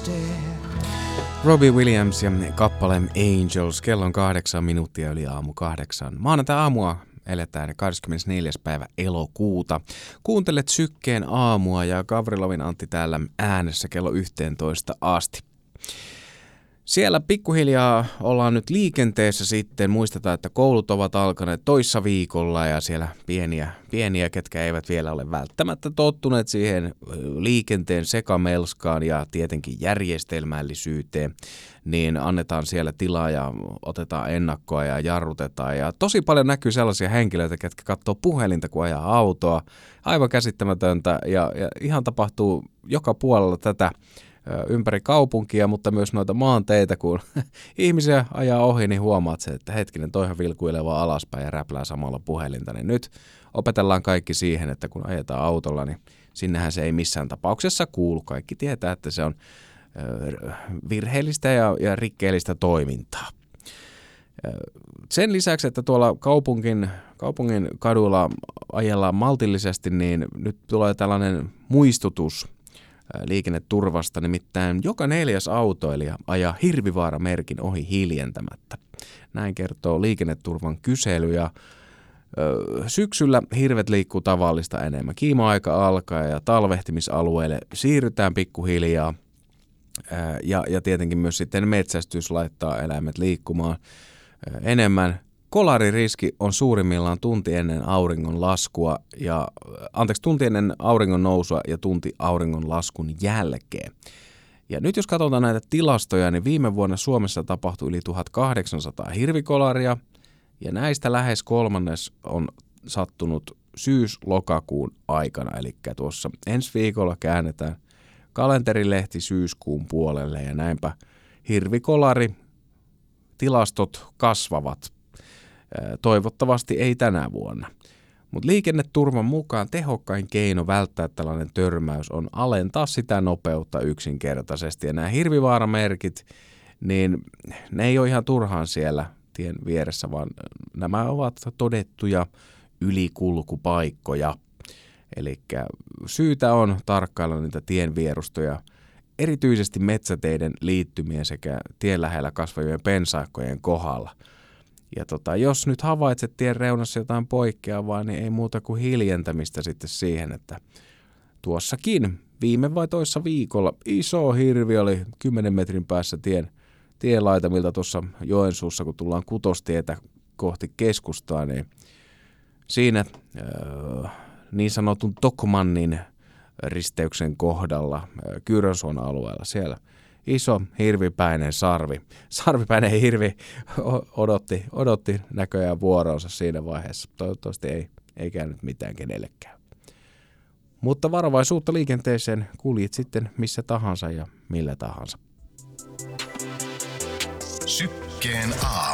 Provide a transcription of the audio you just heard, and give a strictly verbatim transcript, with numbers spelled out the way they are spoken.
Robbie Williams ja kappale Angels. Kello on kahdeksan minuuttia yli aamu kahdeksan. Maanantai-aamua eletään kahdeskymmenesneljäs päivä elokuuta. Kuuntelet Sykkeen aamua ja Gavrilovin Antti täällä äänessä kello yhteentoista asti. Siellä pikkuhiljaa ollaan nyt liikenteessä sitten. Muistetaan, että koulut ovat alkaneet toissa viikolla ja siellä pieniä, pieniä, ketkä eivät vielä ole välttämättä tottuneet siihen liikenteen sekamelskaan ja tietenkin järjestelmällisyyteen, niin annetaan siellä tilaa ja otetaan ennakkoa ja jarrutetaan. Ja tosi paljon näkyy sellaisia henkilöitä, ketkä katsoo puhelinta, kun ajaa autoa. Aivan käsittämätöntä ja, ja ihan tapahtuu joka puolella tätä ympäri kaupunkia, mutta myös noita maanteitä, kun ihmisiä ajaa ohi, niin huomaat se, että hetkinen, toihan vilkuileva alaspäin ja räplää samalla puhelinta. Niin nyt opetellaan kaikki siihen, että kun ajetaan autolla, niin sinnehän se ei missään tapauksessa kuulu. Kaikki tietää, että se on virheellistä ja, ja rikkeellistä toimintaa. Sen lisäksi, että tuolla kaupungin, kaupungin kaduilla ajellaan maltillisesti, niin nyt tulee tällainen muistutus liikenneturvasta, nimittäin joka neljäs autoilija ajaa Hirvivaara-merkin ohi hiljentämättä. Näin kertoo liikenneturvan kysely ja ö, syksyllä hirvet liikkuu tavallista enemmän. Kiima-aika alkaa ja talvehtimisalueelle siirrytään pikkuhiljaa ö, ja, ja tietenkin myös sitten metsästys laittaa eläimet liikkumaan ö, enemmän. Kolaririski on suurimmillaan tunti ennen auringon laskua ja, anteeksi, tunti ennen auringon nousua ja tunti auringon laskun jälkeen. Ja nyt jos katsotaan näitä tilastoja, niin viime vuonna Suomessa tapahtui yli tuhatkahdeksansataa hirvikolaria ja näistä lähes kolmannes on sattunut syys-lokakuun aikana. Eli tuossa ensi viikolla käännetään kalenterilehti syyskuun puolelle ja näinpä hirvikolari tilastot kasvavat. Toivottavasti ei tänä vuonna. Mutta liikenneturvan mukaan tehokkain keino välttää tällainen törmäys on alentaa sitä nopeutta yksinkertaisesti. Ja nämä hirvivaaramerkit, niin ne ei ole ihan turhaan siellä tien vieressä, vaan nämä ovat todettuja ylikulkupaikkoja. Eli syytä on tarkkailla niitä tienvierustoja, erityisesti metsäteiden liittymien sekä tien lähellä kasvavien pensaikkojen kohdalla. Ja tota, jos nyt havaitset tien reunassa jotain poikkeavaa, niin ei muuta kuin hiljentämistä sitten siihen, että tuossakin viime vai toissa viikolla iso hirvi oli kymmenen metrin päässä tien, tienlaitamilta tuossa Joensuussa, kun tullaan Kutostietä kohti keskustaa, niin siinä äh, niin sanotun Tokmannin risteyksen kohdalla äh, Kyrönsuon alueella siellä iso hirvipäinen sarvi. Sarvipäinen hirvi odotti, odotti näköjään vuoronsa siinä vaiheessa. Toivottavasti ei, ei käynyt mitään kenellekään. Mutta varovaisuutta liikenteeseen, kuljit sitten missä tahansa ja millä tahansa. Sykkeen aamu.